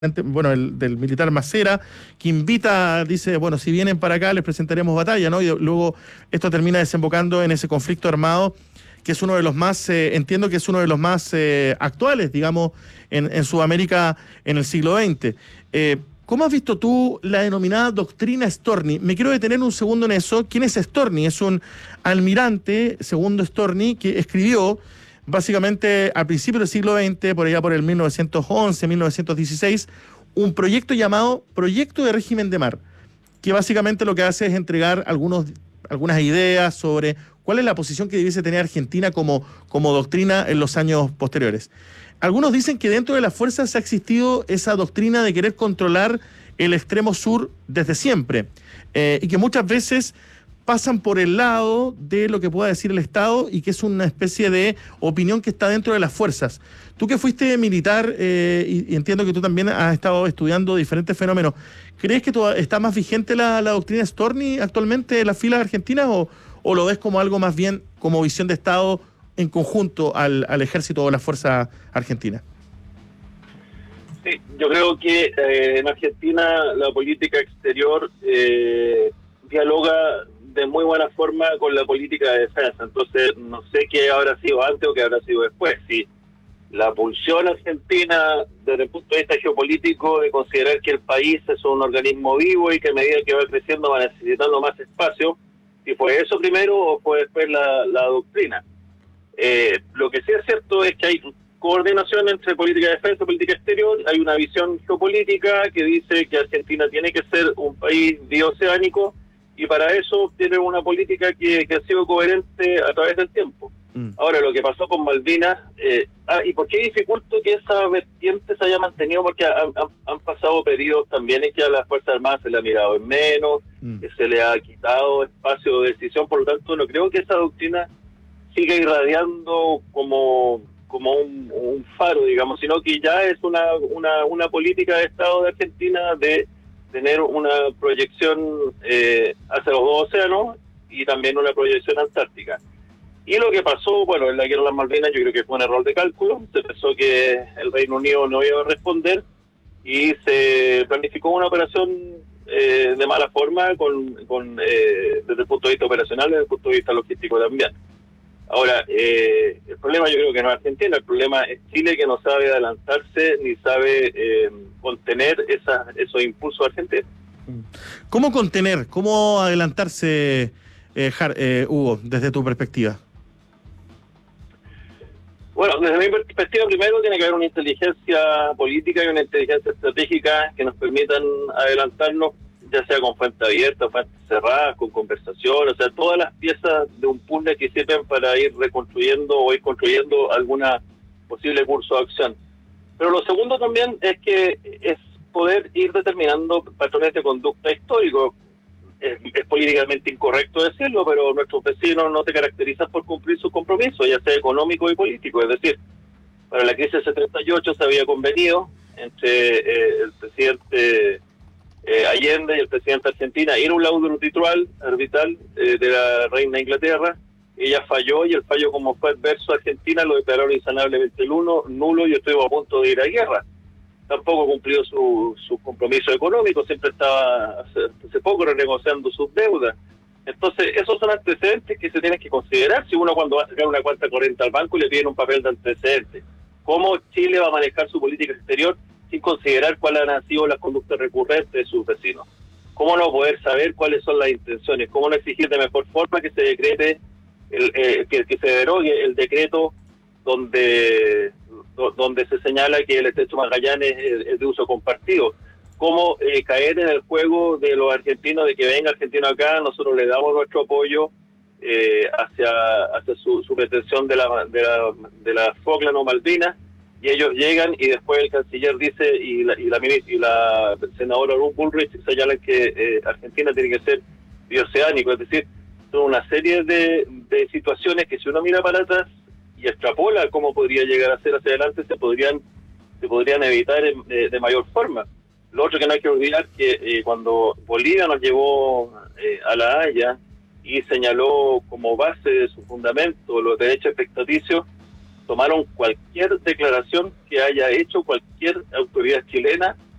bueno, el del militar Macera, que invita, dice, bueno, si vienen para acá les presentaremos batalla, ¿no? Y luego esto termina desembocando en ese conflicto armado, que es uno de los más, entiendo que es uno de los más actuales, digamos, en Sudamérica en el siglo XX. ¿Cómo has visto tú la denominada doctrina Storni? Me quiero detener un segundo en eso. ¿Quién es Storni? Es un almirante, segundo Storni, que escribió básicamente al principio del siglo XX, por allá por el 1911, 1916, un proyecto llamado Proyecto de Régimen de Mar, que básicamente lo que hace es entregar algunas ideas sobre cuál es la posición que debiese tener Argentina como doctrina en los años posteriores. Algunos dicen que dentro de las fuerzas ha existido esa doctrina de querer controlar el extremo sur desde siempre, y que muchas veces pasan por el lado de lo que pueda decir el Estado y que es una especie de opinión que está dentro de las fuerzas. Tú que fuiste militar y entiendo que tú también has estado estudiando diferentes fenómenos, ¿crees que está más vigente la doctrina Storni actualmente en las filas argentinas o lo ves como algo más bien como visión de Estado en conjunto al ejército o a la fuerza argentina? Sí, yo creo que en Argentina la política exterior dialoga de muy buena forma con la política de defensa. Entonces, no sé qué habrá sido antes o qué habrá sido después. Si la pulsión argentina, desde el punto de vista geopolítico, de considerar que el país es un organismo vivo y que a medida que va creciendo va necesitando más espacio, si fue eso primero o fue después la doctrina. Lo que sí es cierto es que hay coordinación entre política de defensa y política exterior. Hay una visión geopolítica que dice que Argentina tiene que ser un país bioceánico, y para eso tiene una política que ha sido coherente a través del tiempo. Ahora, lo que pasó con Malvinas, ¿y por qué dificulto que esa vertiente se haya mantenido? Porque han pasado periodos también en que a las Fuerzas Armadas se le ha mirado en menos, que se le ha quitado espacio de decisión. Por lo tanto, no creo que esa doctrina siga irradiando como un faro, digamos, sino que ya es una política de Estado de Argentina de tener una proyección hacia los dos océanos y también una proyección antártica. Y lo que pasó, bueno, en la guerra de las Malvinas, yo creo que fue un error de cálculo. Se pensó que el Reino Unido no iba a responder y se planificó una operación de mala forma desde el punto de vista operacional y desde el punto de vista logístico también. Ahora, el problema yo creo que no es Argentina, el problema es Chile, que no sabe adelantarse ni sabe contener esos impulsos argentinos. ¿Cómo contener, cómo adelantarse, Hugo, desde tu perspectiva? Bueno, desde mi perspectiva, primero tiene que haber una inteligencia política y una inteligencia estratégica que nos permitan adelantarnos, ya sea con fuentes abiertas, fuentes cerradas, con conversaciones, o sea, todas las piezas de un puzzle que sirven para ir reconstruyendo o ir construyendo alguna posible curso de acción. Pero lo segundo también es poder ir determinando patrones de conducta históricos. Es políticamente incorrecto decirlo, pero nuestros vecinos no se caracterizan por cumplir sus compromisos, ya sea económico y político. Es decir, para la crisis del 78 se había convenido entre el presidente Allende y el presidente de Argentina ir a un laudo arbitral de la reina de Inglaterra. Ella falló y el fallo, como fue adverso a Argentina, lo declararon insanablemente nulo y estuvo a punto de ir a guerra. Tampoco cumplió su compromiso económico, siempre estaba hace poco renegociando sus deudas. Entonces, esos son antecedentes que se tienen que considerar si uno, cuando va a sacar una cuenta corriente al banco, le piden un papel de antecedentes. ¿Cómo Chile va a manejar su política exterior sin considerar cuáles han sido las conductas recurrentes de sus vecinos? ¿Cómo no poder saber cuáles son las intenciones? ¿Cómo no exigir de mejor forma que se decrete, que se derogue el decreto donde se señala que el Estrecho Magallanes es de uso compartido? ¿Cómo caer en el juego de los argentinos, de que venga argentino acá, nosotros le damos nuestro apoyo hacia su pretensión de la Falkland o Malvinas, y ellos llegan y después el canciller dice y la senadora Ruth Bullrich señalan que Argentina tiene que ser bioceánico? Es decir, son una serie de situaciones que, si uno mira para atrás y extrapola cómo podría llegar a ser hacia adelante, se podrían evitar de mayor forma. Lo otro que no hay que olvidar que cuando Bolivia nos llevó a La Haya y señaló como base de su fundamento los derechos expectaticios, tomaron cualquier declaración que haya hecho cualquier autoridad chilena